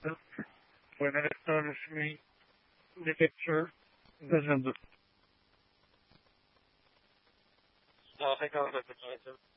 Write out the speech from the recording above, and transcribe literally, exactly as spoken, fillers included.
Pueden astonishing the picture doesn't Okay, go ahead.